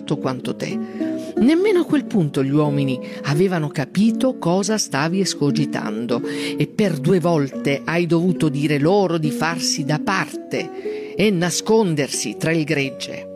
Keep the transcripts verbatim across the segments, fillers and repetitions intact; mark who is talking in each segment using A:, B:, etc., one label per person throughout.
A: alto quanto te. Nemmeno a quel punto gli uomini avevano capito cosa stavi escogitando e per due volte hai dovuto dire loro di farsi da parte e nascondersi tra il gregge.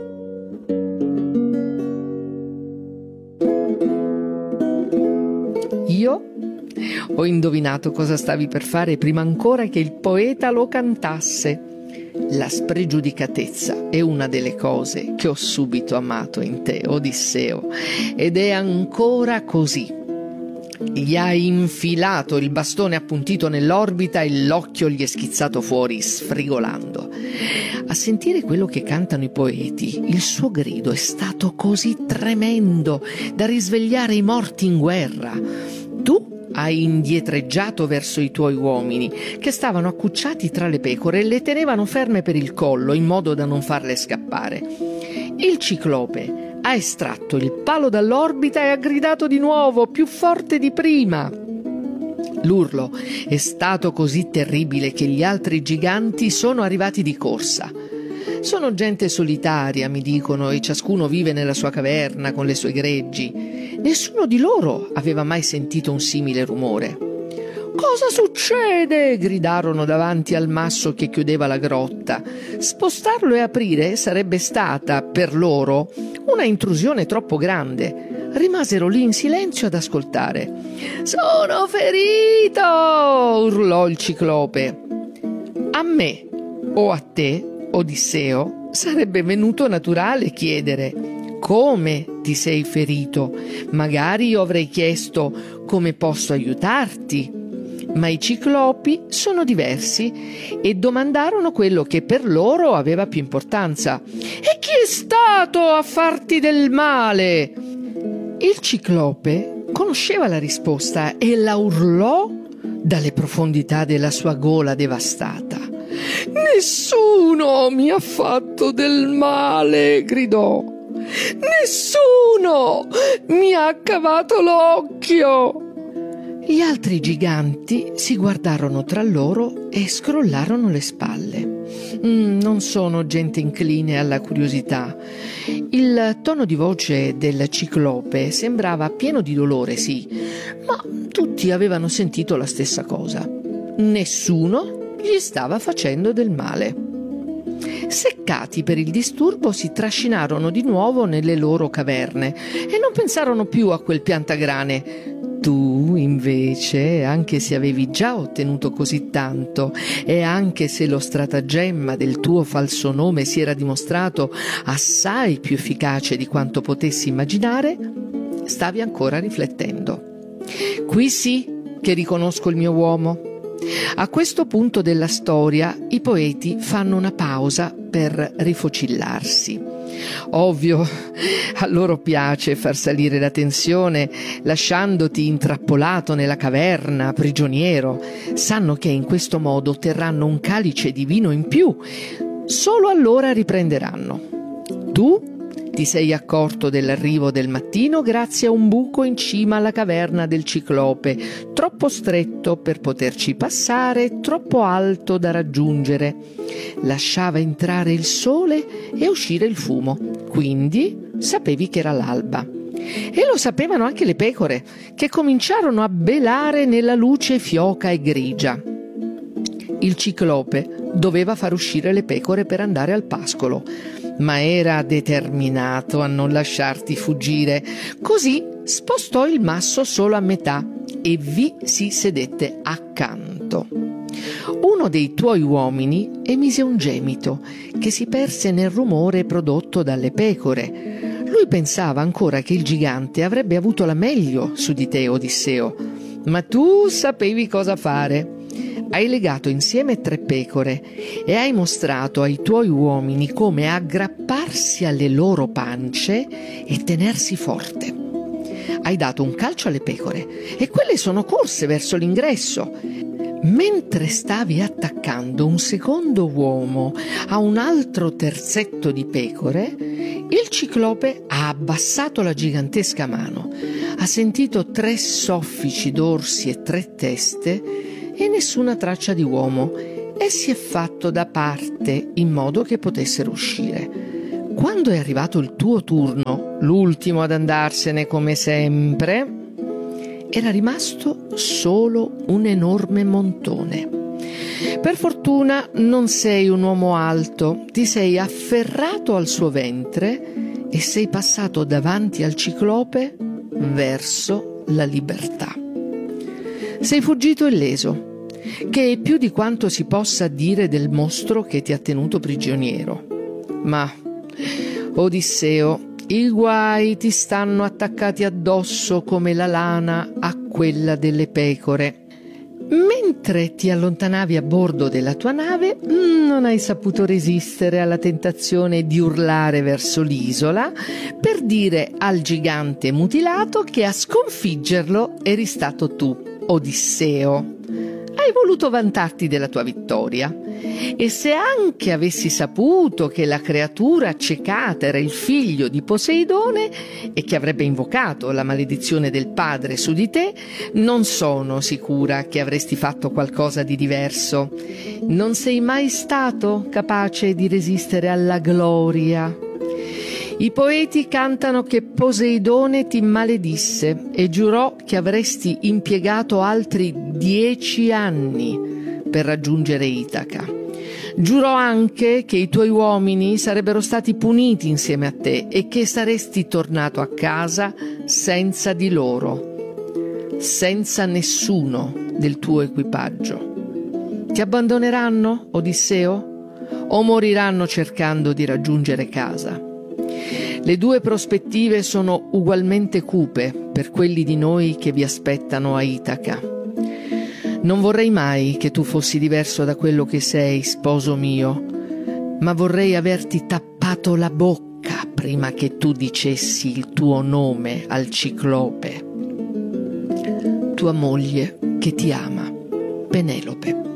A: Io ho indovinato cosa stavi per fare prima ancora che il poeta lo cantasse. La spregiudicatezza è una delle cose che ho subito amato in te, Odisseo, ed è ancora così. Gli hai infilato il bastone appuntito nell'orbita e l'occhio gli è schizzato fuori, sfrigolando. A sentire quello che cantano i poeti, il suo grido è stato così tremendo da risvegliare i morti in guerra. Tu hai indietreggiato verso i tuoi uomini, che stavano accucciati tra le pecore e le tenevano ferme per il collo, in modo da non farle scappare. Il ciclope ha estratto il palo dall'orbita e ha gridato di nuovo, più forte di prima. L'urlo è stato così terribile che gli altri giganti sono arrivati di corsa. Sono gente solitaria, mi dicono, e ciascuno vive nella sua caverna con le sue greggi. Nessuno di loro aveva mai sentito un simile rumore. «Cosa succede?» gridarono davanti al masso che chiudeva la grotta. Spostarlo e aprire sarebbe stata, per loro, una intrusione troppo grande. Rimasero lì in silenzio ad ascoltare. «Sono ferito!» urlò il ciclope. A me o a te, Odisseo, sarebbe venuto naturale chiedere: come ti sei ferito? Magari io avrei chiesto: come posso aiutarti? Ma i ciclopi sono diversi e domandarono quello che per loro aveva più importanza. E chi è stato a farti del male? Il ciclope conosceva la risposta e la urlò dalle profondità della sua gola devastata. «Nessuno mi ha fatto del male!» gridò. «Nessuno mi ha cavato l'occhio!» Gli altri giganti si guardarono tra loro e scrollarono le spalle. Mm, non sono gente incline alla curiosità. Il tono di voce del ciclope sembrava pieno di dolore, sì, ma tutti avevano sentito la stessa cosa. Nessuno gli stava facendo del male. Seccati per il disturbo, si trascinarono di nuovo nelle loro caverne e non pensarono più a quel piantagrane. Tu, invece, anche se avevi già ottenuto così tanto e anche se lo stratagemma del tuo falso nome si era dimostrato assai più efficace di quanto potessi immaginare, stavi ancora riflettendo. Qui sì che riconosco il mio uomo. A questo punto della storia i poeti fanno una pausa per rifocillarsi. Ovvio, a loro piace far salire la tensione lasciandoti intrappolato nella caverna, prigioniero. Sanno che in questo modo otterranno un calice di vino in più. Solo allora riprenderanno. Tu ti sei accorto dell'arrivo del mattino grazie a un buco in cima alla caverna del ciclope, troppo stretto per poterci passare, troppo alto da raggiungere. Lasciava entrare il sole e uscire il fumo, quindi sapevi che era l'alba. E lo sapevano anche le pecore, che cominciarono a belare nella luce fioca e grigia. Il ciclope doveva far uscire le pecore per andare al pascolo, ma era determinato a non lasciarti fuggire. Così spostò il masso solo a metà e vi si sedette accanto. Uno dei tuoi uomini emise un gemito che si perse nel rumore prodotto dalle pecore. Lui pensava ancora che il gigante avrebbe avuto la meglio su di te, Odisseo, ma tu sapevi cosa fare. Hai legato insieme tre pecore e hai mostrato ai tuoi uomini come aggrapparsi alle loro pance e tenersi forte. Hai dato un calcio alle pecore e quelle sono corse verso l'ingresso. Mentre stavi attaccando un secondo uomo a un altro terzetto di pecore, il ciclope ha abbassato la gigantesca mano, ha sentito tre soffici dorsi e tre teste e nessuna traccia di uomo, e si è fatto da parte in modo che potessero uscire. Quando è arrivato il tuo turno, l'ultimo ad andarsene come sempre, era rimasto solo un enorme montone. Per fortuna non sei un uomo alto, ti sei afferrato al suo ventre e sei passato davanti al ciclope verso la libertà. Sei fuggito illeso, che è più di quanto si possa dire del mostro che ti ha tenuto prigioniero. Ma, Odisseo, i guai ti stanno attaccati addosso come la lana a quella delle pecore. Mentre ti allontanavi a bordo della tua nave, non hai saputo resistere alla tentazione di urlare verso l'isola per dire al gigante mutilato che a sconfiggerlo eri stato tu, Odisseo. Hai voluto vantarti della tua vittoria. E se anche avessi saputo che la creatura accecata era il figlio di Poseidone e che avrebbe invocato la maledizione del padre su di te, non sono sicura che avresti fatto qualcosa di diverso. Non sei mai stato capace di resistere alla gloria. I poeti cantano che Poseidone ti maledisse e giurò che avresti impiegato altri dieci anni per raggiungere Itaca. Giurò anche che i tuoi uomini sarebbero stati puniti insieme a te e che saresti tornato a casa senza di loro, senza nessuno del tuo equipaggio. Ti abbandoneranno, Odisseo, o moriranno cercando di raggiungere casa? Le due prospettive sono ugualmente cupe per quelli di noi che vi aspettano a Itaca. Non vorrei mai che tu fossi diverso da quello che sei, sposo mio, ma vorrei averti tappato la bocca prima che tu dicessi il tuo nome al ciclope. Tua moglie che ti ama, Penelope.